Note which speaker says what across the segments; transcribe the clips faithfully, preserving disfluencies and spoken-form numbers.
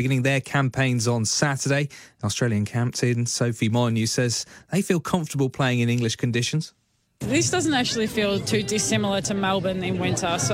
Speaker 1: beginning their campaigns on Saturday. Australian captain Sophie Molyneux says they feel comfortable playing in English conditions.
Speaker 2: This doesn't actually feel too dissimilar to Melbourne in winter. So,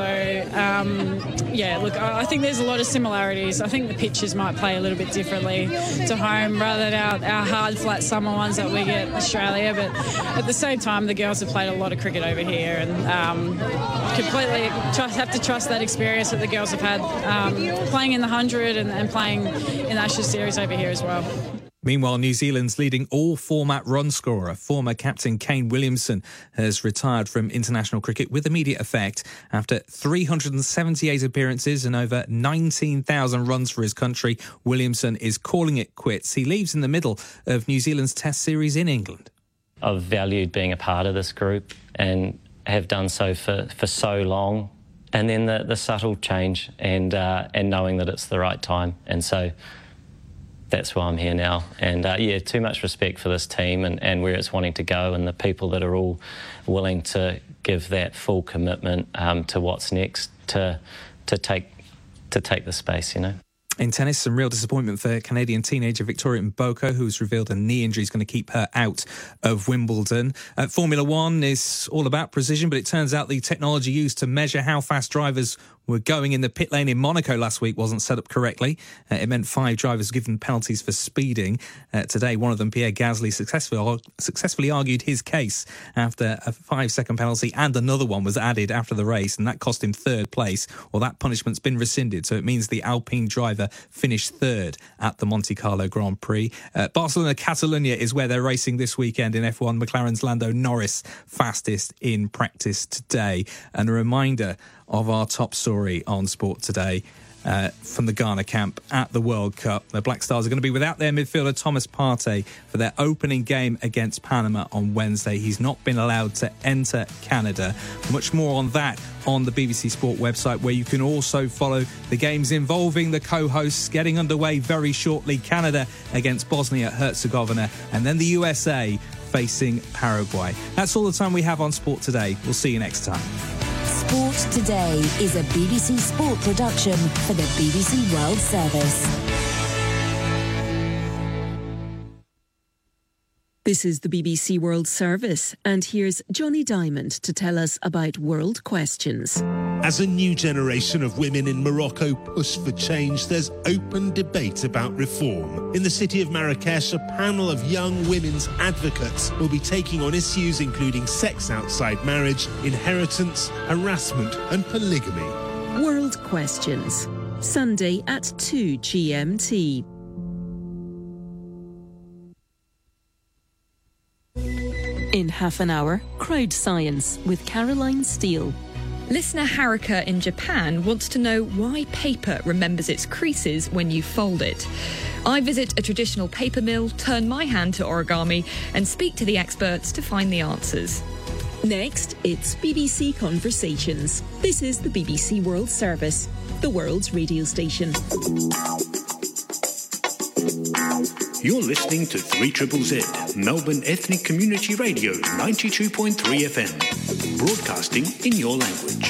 Speaker 2: um, yeah, look, I think there's a lot of similarities. I think the pitches might play a little bit differently to home rather than our, our hard, flat summer ones that we get in Australia. But at the same time, the girls have played a lot of cricket over here and um, completely trust, have to trust that experience that the girls have had um, playing in the hundred and, and playing in the Ashes series over here as well.
Speaker 1: Meanwhile, New Zealand's leading all-format run scorer, former captain Kane Williamson, has retired from international cricket with immediate effect after three hundred seventy-eight appearances and over nineteen thousand runs for his country. Williamson is calling it quits. He leaves in the middle of New Zealand's Test series in England.
Speaker 3: I've valued being a part of this group and have done so for, for so long. And then the, the subtle change and uh, and knowing that it's the right time. And so that's why I'm here now. And, uh, yeah, too much respect for this team and, and where it's wanting to go and the people that are all willing to give that full commitment um, to what's next to to take to take the space, you know.
Speaker 1: In tennis, some real disappointment for Canadian teenager Victoria Mboko, who's revealed a knee injury is going to keep her out of Wimbledon. Uh, Formula One is all about precision, but it turns out the technology used to measure how fast drivers were going in the pit lane in Monaco last week wasn't set up correctly. Uh, it meant five drivers given penalties for speeding. Uh, today, one of them, Pierre Gasly, successfully, successfully argued his case after a five-second penalty, and another one was added after the race, and that cost him third place. Well, that punishment's been rescinded, so it means the Alpine driver finished third at the Monte Carlo Grand Prix. Uh, Barcelona Catalunya is where they're racing this weekend in F one. McLaren's Lando Norris fastest in practice today. And a reminder of our top story on Sport Today uh, from the Ghana camp at the World Cup. The Black Stars are going to be without their midfielder Thomas Partey for their opening game against Panama on Wednesday. He's not been allowed to enter Canada. Much more on that on the B B C Sport website, where you can also follow the games involving the co-hosts getting underway very shortly. Canada against Bosnia-Herzegovina, and then the U S A facing Paraguay. That's all the time we have on Sport Today. We'll see you next time.
Speaker 4: Sport Today is a B B C Sport production for the B B C World Service.
Speaker 5: This is the B B C World Service, and here's Johnny Diamond to tell us about World Questions.
Speaker 6: As a new generation of women in Morocco push for change, there's open debate about reform. In the city of Marrakesh, a panel of young women's advocates will be taking on issues including sex outside marriage, inheritance, harassment and polygamy.
Speaker 5: World Questions, Sunday at two G M T. In half an hour, Crowd Science with Caroline Steele.
Speaker 7: Listener Haruka in Japan wants to know why paper remembers its creases when you fold it. I visit a traditional paper mill, turn my hand to origami and speak to the experts to find the answers.
Speaker 5: Next, it's B B C Conversations. This is the B B C World Service, the world's radio station.
Speaker 8: You're listening to three Z Z Z, Melbourne Ethnic Community Radio, ninety-two point three F M, broadcasting in your language.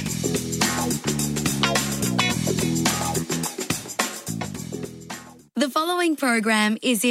Speaker 9: The following program is in